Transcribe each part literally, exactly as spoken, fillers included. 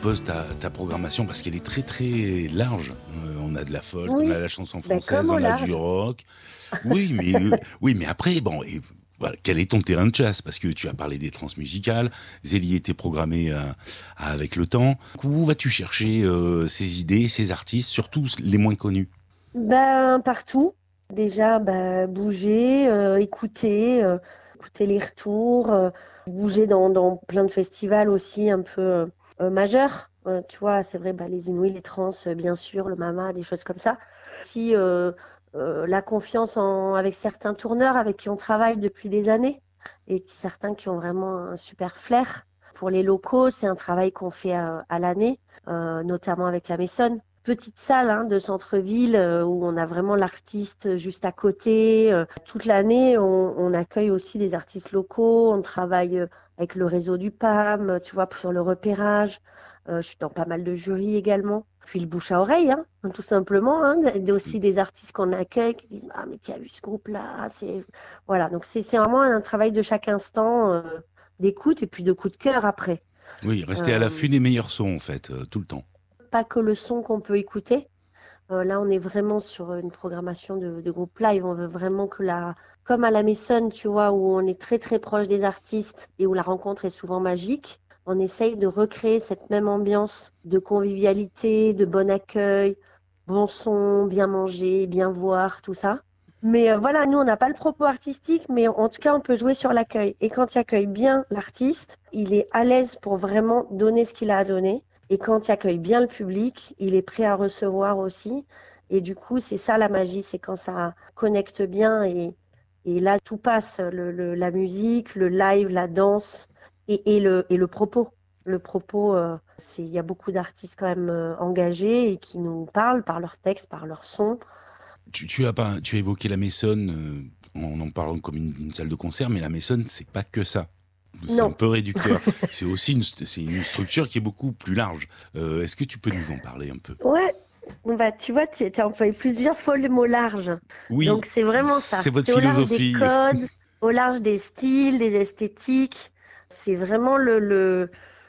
composes ta, ta programmation? Parce qu'elle est très très large. Euh, on a de la folk, on Oui, a la chanson ben, française, comme au on a du large. rock. Oui, mais, euh, oui, mais après, bon, et, voilà, quel est ton terrain de chasse? Parce que tu as parlé des transmusicales, Zélie était programmée euh, avec le temps. Où vas-tu chercher euh, ces idées, ces artistes, surtout les moins connus? Ben, partout. Déjà, ben, bouger, euh, écouter, euh, écouter les retours, euh, bouger dans, dans plein de festivals aussi un peu euh, euh, majeurs. Euh, tu vois, c'est vrai, ben, les Inouïs, les Trans, euh, bien sûr, le Mama, des choses comme ça. Si euh, euh, la confiance en, avec certains tourneurs avec qui on travaille depuis des années et qui- certains qui ont vraiment un super flair. Pour les locaux, c'est un travail qu'on fait à, à l'année, euh, notamment avec la Maison. Petite salle hein, de centre-ville euh, où on a vraiment l'artiste juste à côté. Euh, toute l'année, on, on accueille aussi des artistes locaux. On travaille euh, avec le réseau du P A M, tu vois, sur le repérage. Euh, je suis dans pas mal de jurys également. Puis le bouche à oreille, hein, tout simplement. Hein. Il y a aussi des artistes qu'on accueille qui disent ah mais tu as vu ce groupe-là, c'est voilà. Donc c'est c'est vraiment un travail de chaque instant euh, d'écoute et puis de coup de cœur après. Oui, rester à Euh, l'affût des meilleurs sons, en fait, euh, tout le temps. Pas que le son qu'on peut écouter. Euh, là, on est vraiment sur une programmation de, de groupe live. On veut vraiment que la, comme à la Maison, tu vois, où on est très très proche des artistes et où la rencontre est souvent magique, on essaye de recréer cette même ambiance de convivialité, de bon accueil, bon son, bien manger, bien voir, tout ça. Mais euh, voilà, nous, on n'a pas le propos artistique, mais en tout cas, on peut jouer sur l'accueil. Et quand il accueille bien l'artiste, il est à l'aise pour vraiment donner ce qu'il a à donner. Et quand il accueille bien le public, il est prêt à recevoir aussi. Et du coup, c'est ça la magie, c'est quand ça connecte bien et, et là, tout passe, le, le- la musique, le live, la danse et, et le, et le propos. Le propos, euh, c'est, il y a beaucoup d'artistes quand même euh, engagés et qui nous parlent par leurs textes, par leurs sons. Tu, tu as pas, tu as évoqué la Maison euh, en en parlant comme une, une salle de concert, mais la Maison, c'est pas que ça. C'est un Non, peu réducteur. C'est aussi une, st- c'est une structure qui est beaucoup plus large. Euh, est-ce que tu peux nous en parler un peu? ouais, bah, tu vois, tu as employé plusieurs fois le mot large. Oui, Donc, c'est vraiment ça. c'est votre C'est au large des philosophie. codes, au large des styles, des esthétiques. C'est vraiment le, le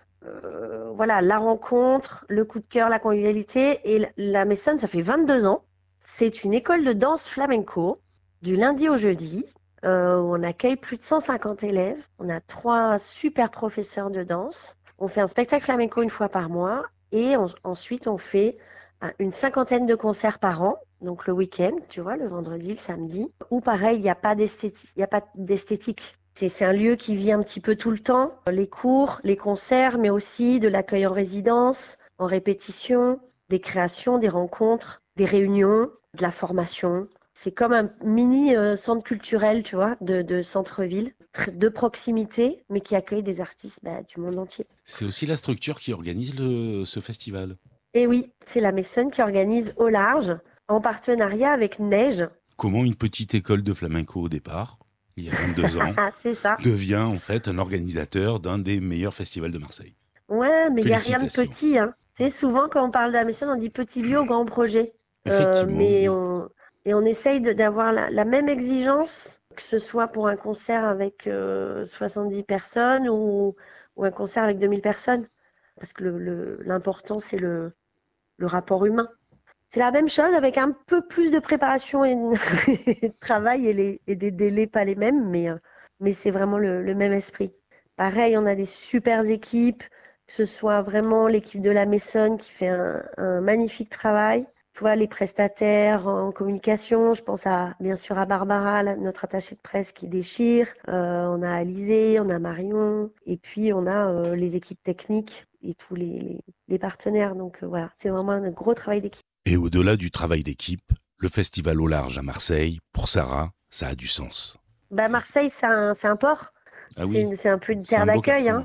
euh, voilà, la rencontre, le coup de cœur, la convivialité. Et la la Maison, ça fait vingt-deux ans. C'est une école de danse flamenco du lundi au jeudi. Euh, où on accueille plus de cent cinquante élèves. On a trois super professeurs de danse. On fait un spectacle flamenco une fois par mois. Et on- ensuite, on fait euh, une cinquantaine de concerts par an. Donc le week-end, tu vois, le vendredi, le samedi. Ou pareil, il n'y a pas d'esthétique. Il y a pas d'esthétique. C'est c'est un lieu qui vit un petit peu tout le temps. Les cours, les concerts, mais aussi de l'accueil en résidence, en répétition, des créations, des rencontres, des réunions, de la formation. C'est comme un mini euh, centre culturel, tu vois, de, de centre-ville, tr- de proximité, mais qui accueille des artistes bah, du monde entier. C'est aussi la structure qui organise le, ce festival. Et oui, c'est la Maison qui organise au large, en partenariat avec Neige. Comment une petite école de flamenco au départ, il y a vingt-deux ans, C'est ça. devient en fait un organisateur d'un des meilleurs festivals de Marseille. Ouais, mais il n'y a rien de Félicitations. petit, hein. Tu sais, souvent, quand on parle de la Maison, on dit petit lieu ou grand projet. Euh, Effectivement, mais oui. on, et on essaye de- d'avoir la, la même exigence, que ce soit pour un concert avec euh, soixante-dix personnes ou, ou un concert avec deux mille personnes. Parce que le, le- l'important, c'est le, le rapport humain. C'est la même chose avec un peu plus de préparation et de travail et, les, et des délais pas les mêmes, mais, euh, mais c'est vraiment le, le même esprit. Pareil, on a des super équipes, que ce soit vraiment l'équipe de la Maison qui fait un, un magnifique travail. Tu vois, les prestataires en communication, je pense à bien sûr à Barbara, la- notre attachée de presse qui déchire. Euh, on a Alizé, on a Marion, et puis on a euh, les équipes techniques et tous les, les- les partenaires. Donc euh, voilà, c'est vraiment un gros travail d'équipe. Et au-delà du travail d'équipe, le festival au large à Marseille, pour Sarah, ça a du sens. Bah, Marseille, c'est un, c'est un port. Ah C'est oui, une- c'est un peu une c'est terre un beau d'accueil, hein. carrefour.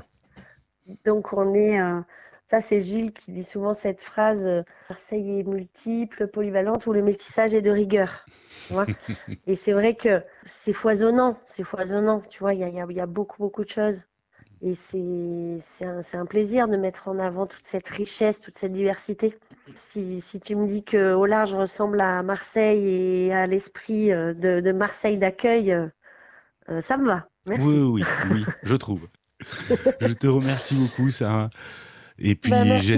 Donc, on est. euh, ça, c'est Gilles qui dit souvent cette phrase euh, Marseille est multiple, polyvalente, ou le métissage est de rigueur. Tu vois. Et c'est vrai que c'est foisonnant. C'est foisonnant. Tu vois, il y a, il y a- il y a beaucoup, beaucoup de choses. Et c'est c'est un, c'est un plaisir de mettre en avant toute cette richesse, toute cette diversité. Si, si tu me dis que au large ressemble à Marseille et à l'esprit euh, de, de Marseille d'accueil, euh, euh, ça me va. Oui, Merci. oui, oui, je trouve. Je te remercie beaucoup, Sarah. Et Ben, puis, merci.